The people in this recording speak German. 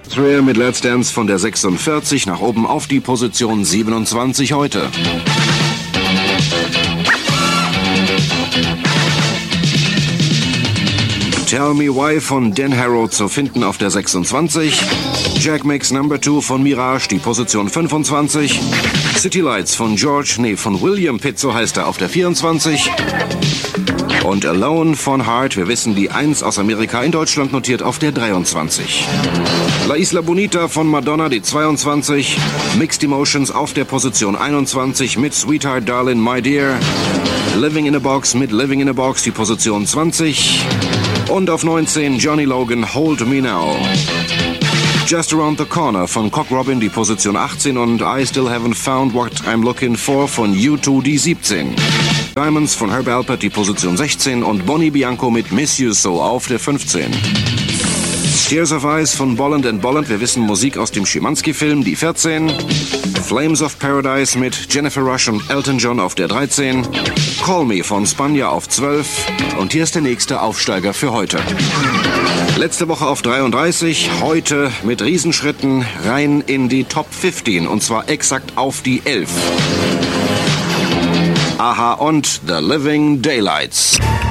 Thriller mit Let's Dance von der 46 nach oben auf die Position 27 heute. Tell Me Why von Dan Harrow zu finden auf der 26. Jack Makes Number 2 von Mirage, die Position 25. City Lights von von William Pitt, so heißt er, auf der 24. Und Alone von Heart, wir wissen, die 1 aus Amerika, in Deutschland notiert auf der 23. La Isla Bonita von Madonna, die 22. Mixed Emotions auf der Position 21 mit Sweetheart Darling My Dear. Living in a Box mit Living in a Box, die Position 20. Und auf 19 Johnny Logan, Hold Me Now. Just Around the Corner von Cock Robin, die Position 18. Und I Still Haven't Found What I'm Looking For von U2, die 17. Diamonds von Herb Alpert, die Position 16. Und Bonnie Bianco mit Miss You So auf der 15. Tears of Ice von Bolland & Bolland, wir wissen, Musik aus dem Schimanski-Film, die 14. Flames of Paradise mit Jennifer Rush und Elton John auf der 13. Call Me von Spanja auf 12. Und hier ist der nächste Aufsteiger für heute. Letzte Woche auf 33, heute mit Riesenschritten rein in die Top 15 und zwar exakt auf die 11. Aha und The Living Daylights.